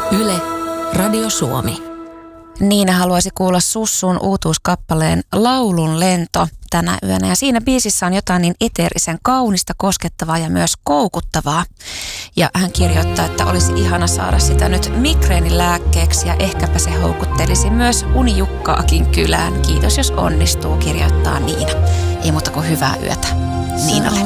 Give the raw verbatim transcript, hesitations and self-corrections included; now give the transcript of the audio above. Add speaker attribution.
Speaker 1: Yle, Radio Suomi.
Speaker 2: Niina haluaisi kuulla Sussun uutuuskappaleen Laulun lento tänä yönä. Ja siinä biisissä on jotain niin eteerisen kaunista, koskettavaa ja myös koukuttavaa. Ja hän kirjoittaa, että olisi ihana saada sitä nyt migreenin lääkkeeksi ja ehkäpä se houkuttelisi myös unijukkaakin kylään. Kiitos jos onnistuu, kirjoittaa Niina. Ei muuta kuin hyvää yötä Niinalle.